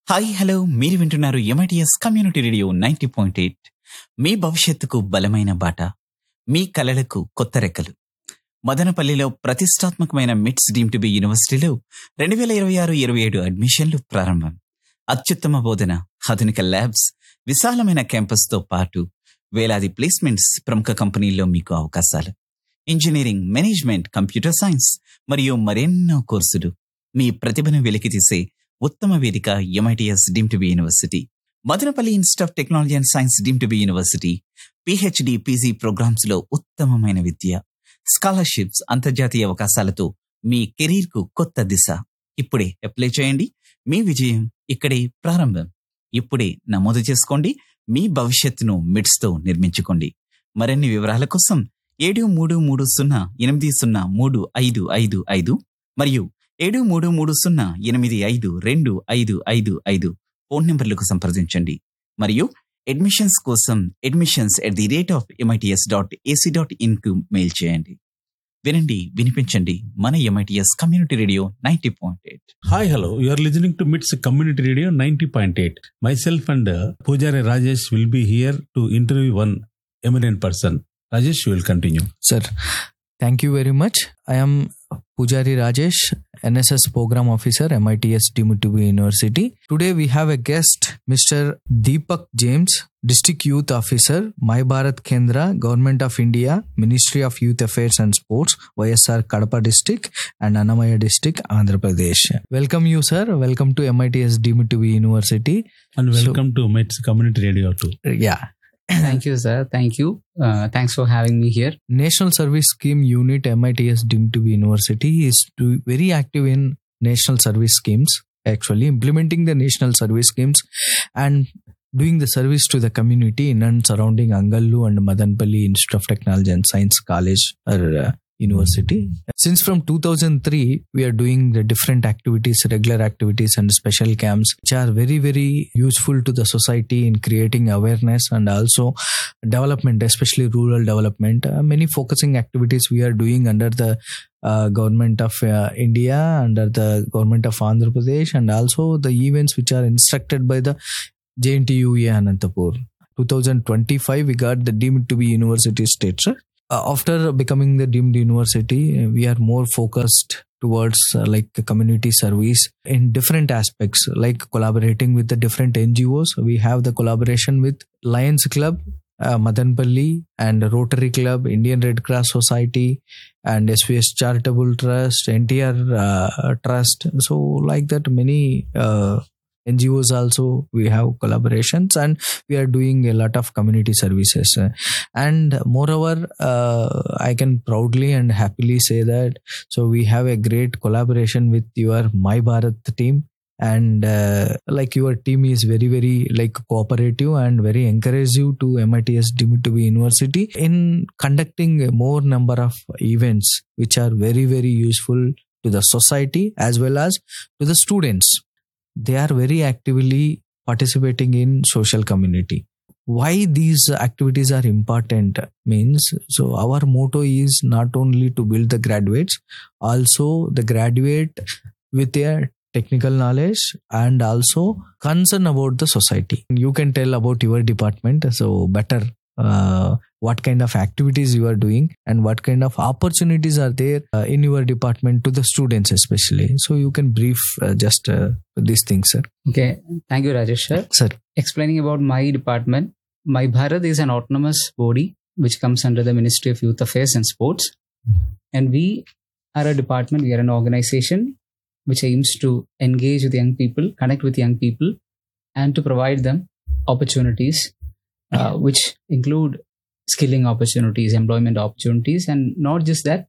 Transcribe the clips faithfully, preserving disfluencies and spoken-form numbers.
Hi hello మీరు వింటున్నారు MITS community radio ninety point eight. మీ భవిష్యత్తుకు బలమైన బాట, మీ కలలకు కొత్త రెక్కలు. మదనపల్లిలో ప్రతిష్టాత్మకమైన మిట్స్ డీమ్ టు బి యూనివర్సిటీలో రెండు వేల ఇరవై ఆరు ఇరవై ఏడు అడ్మిషన్లు ప్రారంభం. అత్యుత్తమ బోధన, ఆధునిక ల్యాబ్స్, విశాలమైన క్యాంపస్తో పాటు వేలాది ప్లేస్మెంట్స్, ప్రముఖ కంపెనీల్లో మీకు అవకాశాలు. ఇంజనీరింగ్, మేనేజ్మెంట్, కంప్యూటర్ సైన్స్ మరియు మరెన్నో కోర్సులు. మీ ప్రతిభను వెలికితీసే ఉత్తమ వేదిక MITS deem to be university. Madanapalle institute of technology and science deem to be university. PhD, PG programmes లో ఉత్తమమైన విద్య, స్కాలర్షిప్స్, అంతర్జాతీయ అవకాశాలతో మీ కెరీర్ కు కొత్త దిశ. ఇప్పుడే అప్లై చేయండి. మీ విజయం ఇక్కడే ప్రారంభం. ఇప్పుడే నమోదు చేసుకోండి. మీ భవిష్యత్తును మిడ్స్ తో నిర్మించుకోండి. మరిన్ని వివరాల కోసం ఏడు మూడు మూడు సున్నా ఎనిమిది సున్నా మూడు ఐదు ఐదు ఐదు మరియు ఏడు మూడు మూడు సున్నా ఎనిమిది ఐదు రెండు ఐదు ఐదు ఐదు ఫోన్ నెంబర్లకు సంప్రదించండి. మరియు అడ్మిషన్స్ కోసం admissions at the rate of MITS dot AC dot in కు మెయిల్ చేయండి. వినండి, వినిపించండి. మన MITS community radio ninety point eight. Hi, hello. You are listening to MITS Community Radio ninety point eight. Myself and uh, Pujari Rajesh will be here to interview one eminent person. Rajesh, you will continue. Sir, thank you very much. I am Pujari Rajesh, N S S Program Officer, M I T S Deemed to be University. Today we have a guest, Mister Deepak James, District Youth Officer, My Bharat Kendra, Government of India, Ministry of Youth Affairs and Sports, Y S R Kadapa District and Annamaya District, Andhra Pradesh. Welcome you, sir. Welcome to M I T S Deemed to be University. And welcome so, to MITS Community Radio too. Yeah. Thank you, sir. Thank you. Uh, thanks for having me here. National Service Scheme Unit M I T S Deemed to be University is do, very active in national service schemes, actually implementing the national service schemes and doing the service to the community in and surrounding Angallu and Madanpalli Institute of Technology and Science College or uh, University. Since from two thousand three, we are doing the different activities, regular activities and special camps, which are very, very useful to the society in creating awareness and also development, especially rural development. Uh, many focusing activities we are doing under the uh, government of uh, India, under the government of Andhra Pradesh, and also the events which are instructed by the J N T U A Anantapur. twenty twenty-five, we got the Deemed to be University status. Uh, after becoming the deemed university, we are more focused towards uh, like community service in different aspects, like collaborating with the different N G Os. We have the collaboration with Lions Club, uh, Madanpalli, and Rotary Club, Indian Red Cross Society, and S V S Charitable Trust, N T R uh, Trust. So like that, many uh, N G Os also we have collaborations, and we are doing a lot of community services. And moreover, uh, I can proudly and happily say that so we have a great collaboration with your My Bharat team, and uh, like your team is very, very like cooperative and very encourative to M I T S Deemed to be University in conducting a more number of events which are very, very useful to the society as well as to the students. They are very actively participating in social community. Why these activities are important means, so our motto is not only to build the graduates, also the graduate with their technical knowledge and also concern about the society. You can tell about your department, so better uh, what kind of activities you are doing and what kind of opportunities are there uh, in your department to the students especially. So you can brief uh, just uh, these things, sir. Okay. Thank you, Rajesh, sir. Sir. Explaining about my department, My Bharat is an autonomous body which comes under the Ministry of Youth Affairs and Sports. And we are a department, we are an organization which aims to engage with young people, connect with young people, and to provide them opportunities uh, which include skilling opportunities, employment opportunities, and not just that,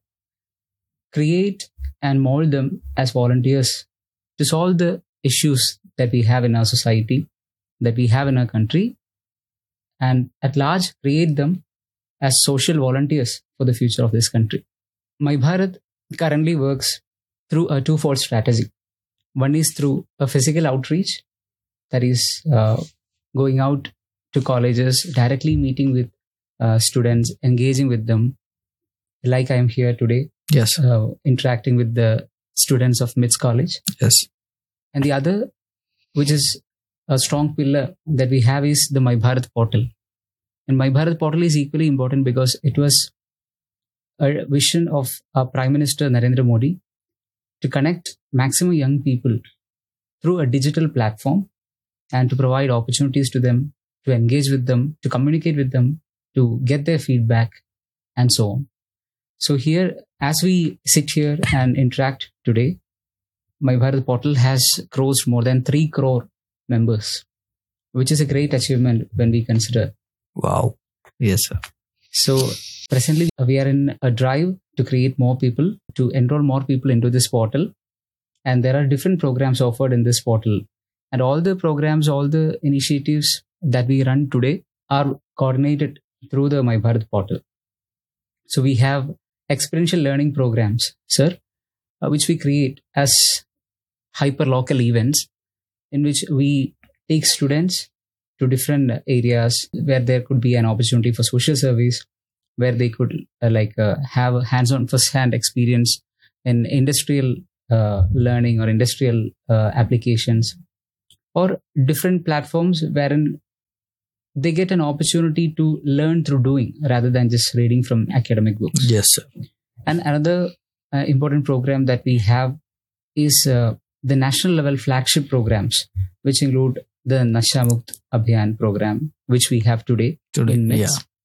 create and mold them as volunteers to solve the issues that we have in our society, that we have in our country, and at large create them as social volunteers for the future of this country. My Bharat currently works through a twofold strategy. One is through a physical outreach, that is uh, going out to colleges, directly meeting with uh, students, engaging with them, like I am here today. Yes. Uh, interacting with the students of MITS College. Yes. And the other, which is a strong pillar that we have is the My Bharat portal. And My Bharat portal is equally important because it was a vision of our Prime Minister Narendra Modi to connect maximum young people through a digital platform and to provide opportunities to them, to engage with them, to communicate with them, to get their feedback, and so on. So here, as we sit here and interact today, My Bharat portal has crossed more than three crore members, which is a great achievement when we consider. Wow. Yes, sir. So presently, we are in a drive to create more people, to enroll more people into this portal. And there are different programs offered in this portal. And all the programs, all the initiatives that we run today are coordinated through the My Bharat portal. So we have experiential learning programs, sir, uh, which we create as hyper-local events in which we take students to different areas where there could be an opportunity for social service, where they could uh, like uh, have a hands-on first-hand experience in industrial uh, learning or industrial uh, applications, or different platforms wherein they get an opportunity to learn through doing rather than just reading from academic books. Yes, sir. And another uh, important program that we have is uh, the national level flagship programs, which include the Nasha Mukt Abhiyan program, which we have today, Today, in yeah. MITS.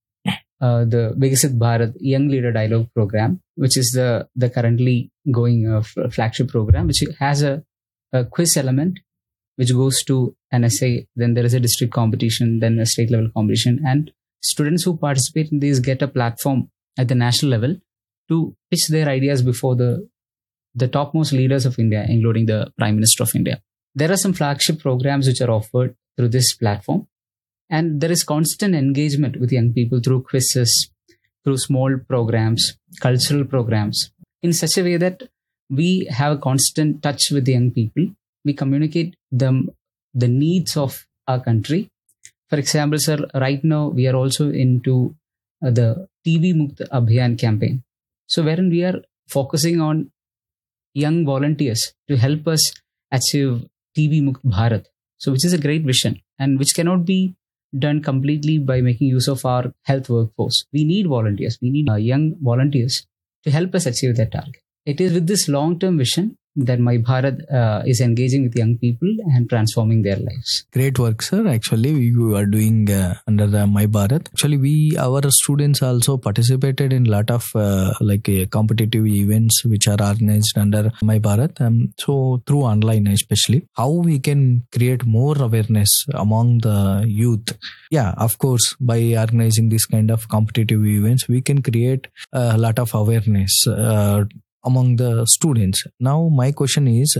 Uh, the Vikasit Bharat Young Leader Dialogue program, which is the, the currently going uh, f- flagship program, which has a, a quiz element, which goes to an essay, then there is a district competition, then a state level competition, and students who participate in these get a platform at the national level to pitch their ideas before the, the topmost leaders of India, including the Prime Minister of India. There are some flagship programs which are offered through this platform. And there is constant engagement with young people through quizzes, through small programs, cultural programs, in such a way that we have a constant touch with the young people. We communicate them the needs of our country. For example, sir, right now we are also into uh, the T B Mukt Abhiyan campaign. So wherein we are focusing on young volunteers to help us achieve T B Mukt Bharat. So which is a great vision and which cannot be done completely by making use of our health workforce. We need volunteers. We need uh, young volunteers to help us achieve that target. It is with this long-term vision that My Bharat uh, is engaging with young people and transforming their lives. Great work, sir. Actually, you are doing uh, under the My Bharat. Actually, we, our students also participated in a lot of uh, like uh, competitive events which are organized under My Bharat. Um, so through online especially, how we can create more awareness among the youth. Yeah, of course, by organizing this kind of competitive events, we can create a lot of awareness uh, among the students. Now my question is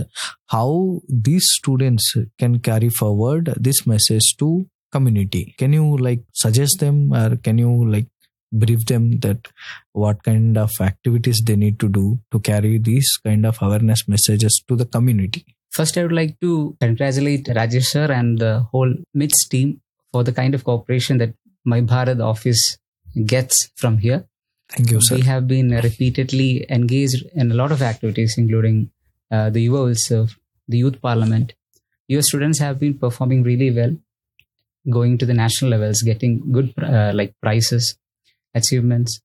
how these students can carry forward this message to community. Can you like suggest them or can you like brief them that what kind of activities they need to do to carry these kind of awareness messages to the community? First, I would like to congratulate Rajesh sir and the whole MITS team for the kind of cooperation that My Bharat office gets from here. Thank you, sir. We have been repeatedly engaged in a lot of activities, including uh, the Yuva Utsav, the Youth Parliament. Your students have been performing really well, going to the national levels, getting good uh, like prizes, achievements.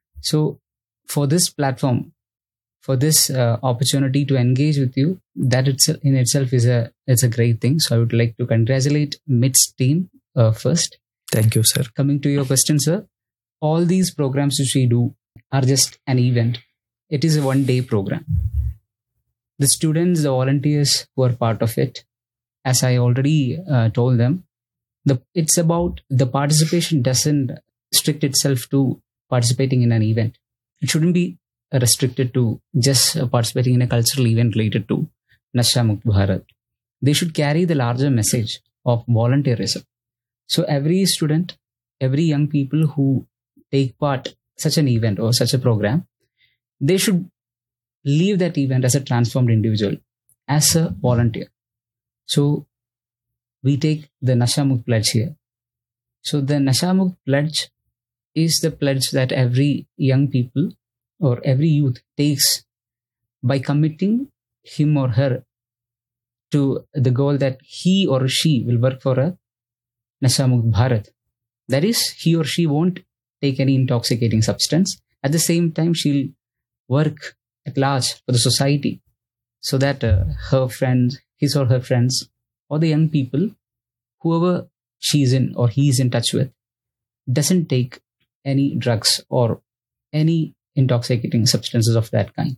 So for this platform, for this uh, opportunity to engage with you, that itself in itself is a it's a great thing. So I would like to congratulate MITS team uh, first. Thank you, sir. Coming to your question, sir. All these programs which we do are just an event. It is a one-day program. The students, the volunteers who are part of it, as I already uh, told them, the it's about the participation doesn't restrict itself to participating in an event. It shouldn't be restricted to just uh, participating in a cultural event related to Nasha Mukt Bharat. They should carry the larger message of volunteerism. So every student, every young people who take part such an event or such a program, they should leave that event as a transformed individual, as a volunteer. So we take the Nasha Mukt pledge here. So the Nasha Mukt pledge is the pledge that every young people or every youth takes by committing him or her to the goal that he or she will work for a Nasha Mukt Bharat. That is, he or she won't take any intoxicating substance. At the same time, she'll work at large for the society so that uh, her friends, his or her friends, or the young people, whoever she's in or he's in touch with, doesn't take any drugs or any intoxicating substances of that kind.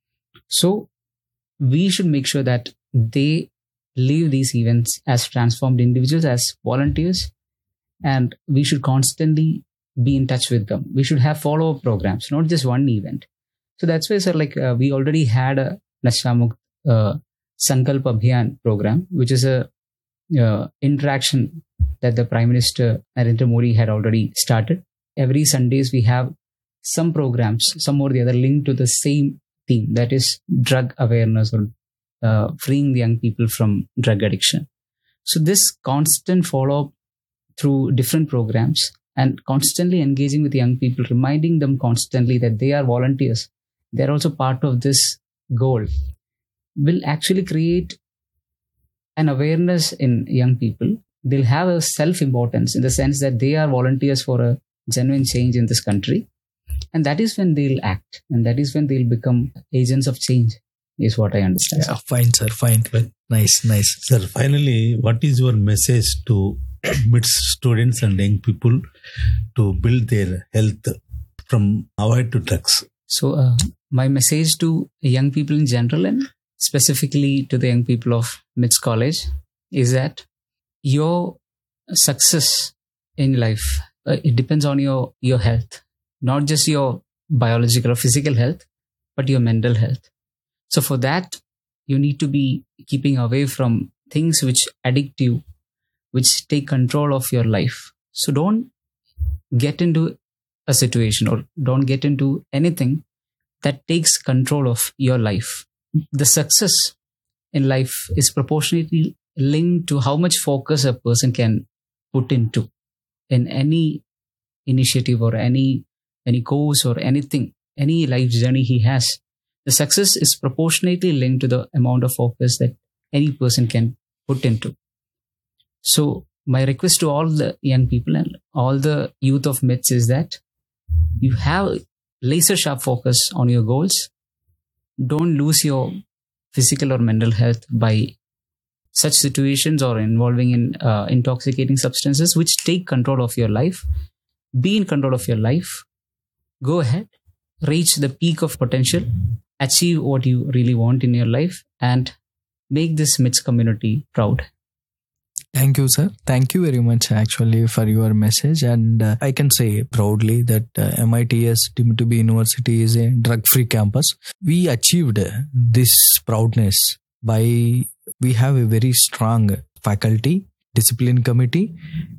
So we should make sure that they live these events as transformed individuals, as volunteers, and we should constantly be in touch with them. We should have follow-up programs, not just one event. So that's why, sir, like uh, we already had a Nasha Mukt uh, Sankalp Abhiyan program, which is a uh, interaction that the Prime Minister Narendra Modi had already started. Every Sundays we have some programs, some or the other, linked to the same theme, that is drug awareness or uh, freeing the young people from drug addiction. So this constant follow-up through different programs and constantly engaging with young people, reminding them constantly that they are volunteers, they're also part of this goal, will actually create an awareness in young people. They'll have a self-importance in the sense that they are volunteers for a genuine change in this country. And that is when they'll act. And that is when they'll become agents of change, is what I understand. Yeah, fine, sir. Fine. Fine. Nice, nice. Sir, finally, what is your message to M I T S students and young people to build their health from avoid to drugs? So uh, my message to young people in general and specifically to the young people of M I T S College is that your success in life, uh, it depends on your, your health, not just your biological or physical health, but your mental health. So for that, you need to be keeping away from things which addict you, which take control of your life. So don't get into a situation or don't get into anything that takes control of your life. The success in life is proportionately linked to how much focus a person can put into in any initiative or any any course or anything, any life journey he has. The success is proportionately linked to the amount of focus that any person can put into. So my request to all the young people and all the youth of M I T S is that you have laser sharp focus on your goals. Don't lose your physical or mental health by such situations or involving in uh, intoxicating substances which take control of your life. Be in control of your life. Go ahead, reach the peak of potential, achieve what you really want in your life, and make this M I T S community proud. Thank you, sir. Thank you very much, actually, for your message. And uh, I can say proudly that uh, M I T S deemed to be university is a drug-free campus. We achieved this proudness by we have a very strong faculty, discipline committee,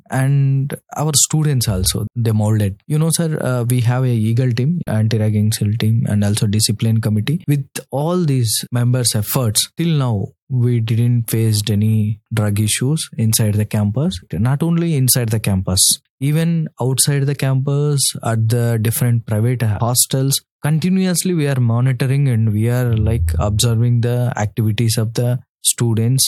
and our students also, they molded. You know, sir, uh, we have a Eagle team, anti-ragging cell team, and also discipline committee. With all these members' efforts, till now, we didn't face any drug issues inside the campus. Not only inside the campus, even outside the campus, at the different private hostels, continuously we are monitoring and we are like observing the activities of the students,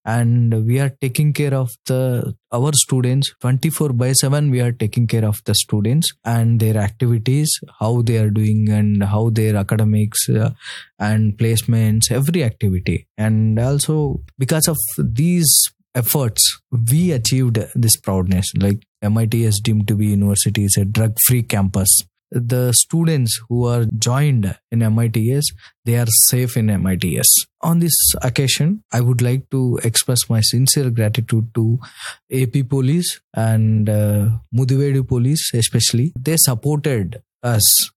and we are taking care of the our students twenty-four by seven. We are taking care of the students and their activities, how they are doing and how their academics uh, and placements, every activity. And also because of these efforts, we achieved this proudness. Like M I T S deemed to be university is a drug-free campus. The students who are joined in M I T S, they are safe in M I T S. On this occasion, I would like to express my sincere gratitude to A P Police and uh, Mudivedu Police especially. They supported us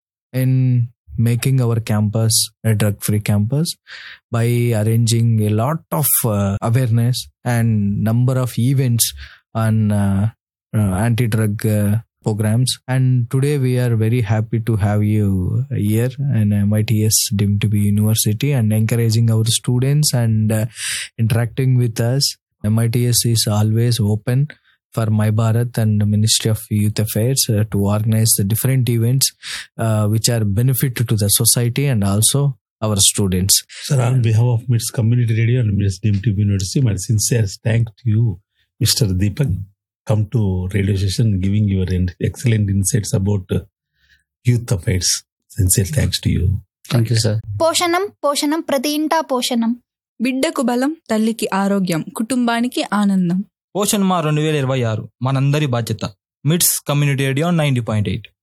in making our campus a drug-free campus by arranging a lot of uh, awareness and number of events on uh, uh, anti-drug uh, programs. And today we are very happy to have you here in M I T S deemed to be university and encouraging our students and uh, interacting with us. M I T S is always open for My Bharat and the Ministry of Youth Affairs uh, to organize the different events uh, which are benefit to the society and also our students. Sir, on behalf of MITS Community Radio and MITS Dream Tube University, my sincere thanks to you, Mister Deepak, come to radio station giving your excellent insights about uh, youth affairs. Sincere thanks to you. Thank you, sir. పోషణం పోషణం ప్రతి ఇంటా పోషణం. బిడ్డకు బలం, తల్లికి ఆరోగ్యం, కుటుంబానికి ఆనందం. పోషణ్ మా రెండు వేల ఇరవై ఆరు మనందరి బాధ్యత. మిట్స్ community radio ninety point eight.